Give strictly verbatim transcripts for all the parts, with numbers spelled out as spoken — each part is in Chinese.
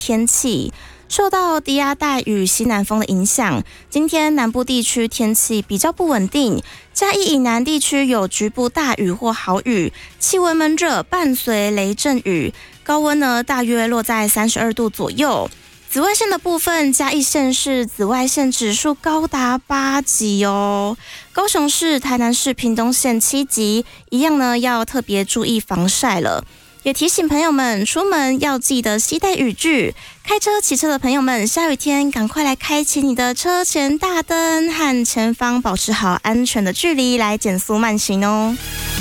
天气。受到低压带与西南风的影响，今天南部地区天气比较不稳定，嘉义以南地区有局部大雨或豪雨，气温闷热，伴随雷阵雨，高温呢大约落在三十二度左右。紫外线的部分，嘉义县市紫外线指数高达八级哦，高雄市、台南市、屏东县七级，一样呢要特别注意防晒了。也提醒朋友们，出门要记得携带雨具。开车、骑车的朋友们，下雨天赶快来开启你的车前大灯，和前方保持好安全的距离，来减速慢行哦。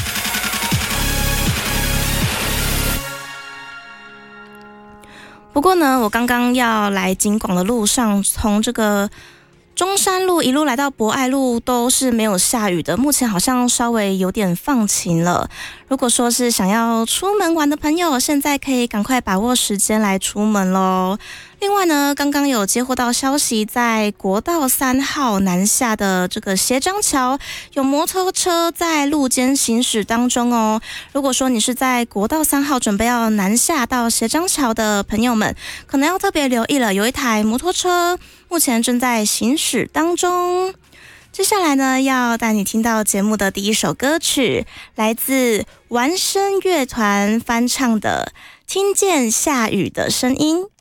不过呢，我刚刚要来景广的路上，从这个中山路一路来到博爱路都是没有下雨的，目前好像稍微有点放晴了。如果说是想要出门玩的朋友，现在可以赶快把握时间来出门咯。另外呢，刚刚有接获到消息，在国道三号南下的这个斜张桥，有摩托车在路肩行驶当中哦。如果说你是在国道三号准备要南下到斜张桥的朋友们，可能要特别留意了，有一台摩托车目前正在行驶当中。接下来呢，要带你听到节目的第一首歌曲，来自完声乐团翻唱的《听见下雨的声音》。